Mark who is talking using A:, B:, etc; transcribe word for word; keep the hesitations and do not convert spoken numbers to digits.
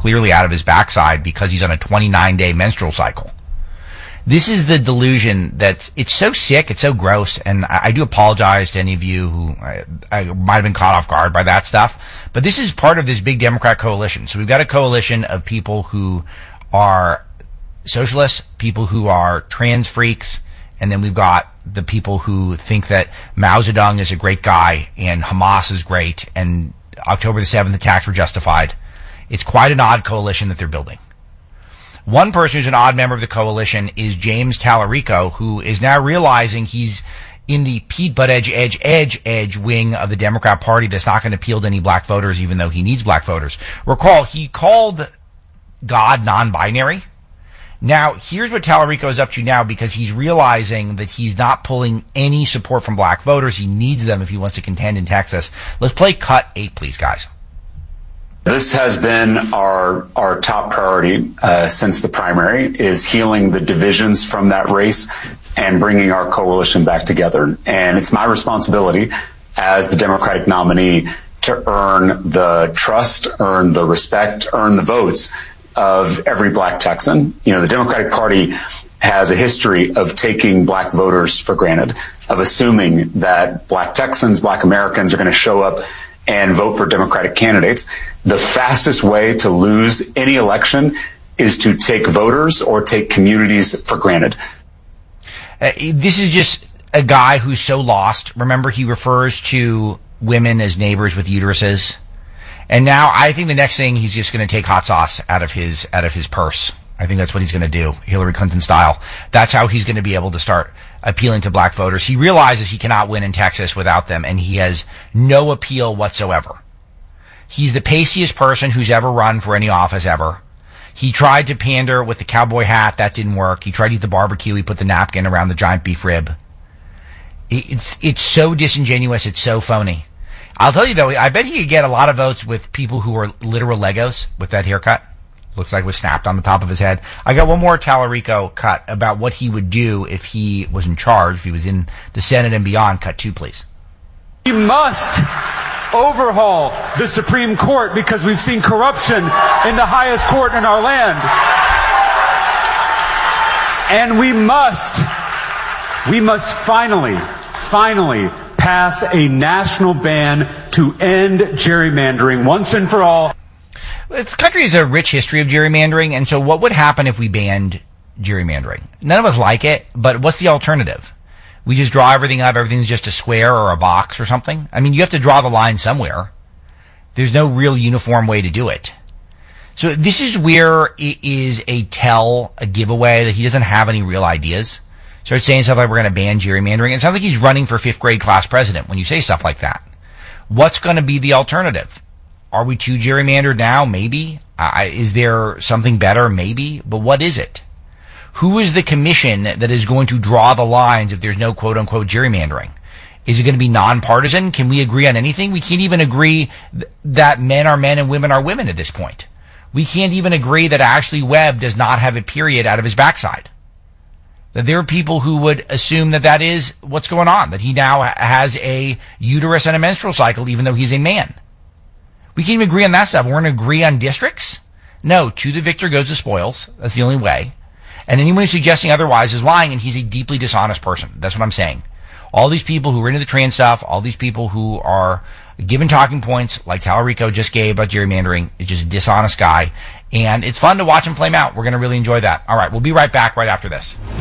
A: clearly out of his backside because he's on a twenty-nine day menstrual cycle. This is the delusion that's, it's so sick, it's so gross, and I, I do apologize to any of you who I, I might have been caught off guard by that stuff, but this is part of this big Democrat coalition. So we've got a coalition of people who are socialists, people who are trans freaks, and then we've got the people who think that Mao Zedong is a great guy and Hamas is great and October the seventh attacks were justified. It's quite an odd coalition that they're building. One person who's an odd member of the coalition is James Tallarico, who is now realizing he's in the Pete Buttigieg edge, edge, edge wing of the Democrat Party that's not going to appeal to any black voters, even though he needs black voters. Recall, he called God non-binary. Now, here's what Tallarico is up to now, because he's realizing that he's not pulling any support from black voters. He needs them if he wants to contend in Texas. Let's play cut eight, please, guys.
B: This has been our our top priority uh, since the primary, is healing the divisions from that race and bringing our coalition back together. And it's my responsibility as the Democratic nominee to earn the trust, earn the respect, earn the votes of every black Texan. You know, the Democratic Party has a history of taking black voters for granted, of assuming that black Texans, black Americans are going to show up and vote for Democratic candidates. The fastest way to lose any election is to take voters or take communities for granted.
A: Uh, this is just a guy who's so lost. Remember, he refers to women as neighbors with uteruses. And now I think the next thing, he's just going to take hot sauce out of his out of his purse. I think that's what he's going to do, Hillary Clinton style. That's how he's going to be able to start appealing to black voters. He realizes he cannot win in Texas without them, and he has no appeal whatsoever. He's the pastiest person who's ever run for any office ever. He tried to pander with the cowboy hat. That didn't work. He tried to eat the barbecue. He put the napkin around the giant beef rib. It's, it's so disingenuous. It's so phony. I'll tell you, though, I bet he could get a lot of votes with people who are literal Legos with that haircut. Looks like it was snapped on the top of his head. I got one more Tallarico cut about what he would do if he was in charge, if he was in the Senate and beyond. Cut two, please.
C: We must overhaul the Supreme Court because we've seen corruption in the highest court in our land. And we must, we must finally, finally pass a national ban to end gerrymandering once and for all.
A: This country has a rich history of gerrymandering, and so what would happen if we banned gerrymandering? None of us like it, but what's the alternative? We just draw everything up, everything's just a square or a box or something? I mean, you have to draw the line somewhere. There's no real uniform way to do it. So this is where it is a tell, a giveaway that he doesn't have any real ideas. Starts saying stuff like we're going to ban gerrymandering. It sounds like he's running for fifth grade class president when you say stuff like that. What's going to be the alternative? Are we too gerrymandered now? Maybe. Uh, is there something better? Maybe. But what is it? Who is the commission that is going to draw the lines if there's no quote-unquote gerrymandering? Is it going to be nonpartisan? Can we agree on anything? We can't even agree th- that men are men and women are women at this point. We can't even agree that Ashley Webb does not have a period out of his backside. That there are people who would assume that that is what's going on, that he now has a uterus and a menstrual cycle even though he's a man. We can't even agree on that stuff. We're going to agree on districts? No, to the victor goes the spoils. That's the only way. And anyone who's suggesting otherwise is lying, and he's a deeply dishonest person. That's what I'm saying. All these people who are into the trans stuff, all these people who are given talking points like Tallarico just gave about gerrymandering, is just a dishonest guy. And it's fun to watch him flame out. We're going to really enjoy that. All right, we'll be right back right after this.